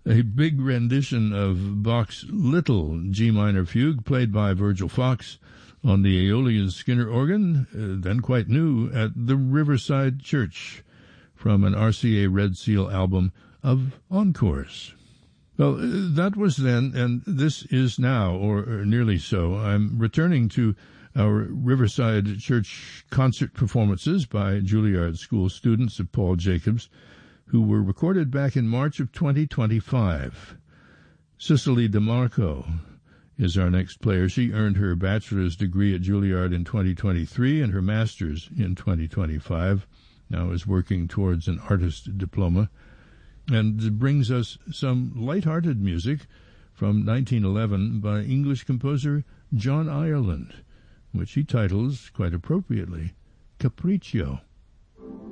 a big rendition of Bach's Little G minor fugue played by Virgil Fox on the Aeolian Skinner organ, then quite new, at the Riverside Church, from an RCA Red Seal album of encores. Well, that was then, and this is now, or nearly so. I'm returning to our Riverside Church concert performances by Juilliard School students of Paul Jacobs, who were recorded back in March of 2025. Cicely DeMarco is our next player. She earned her bachelor's degree at Juilliard in 2023 and her master's in 2025. Now is working towards an artist diploma, and brings us some light-hearted music from 1911 by English composer John Ireland, which he titles, quite appropriately, Capriccio.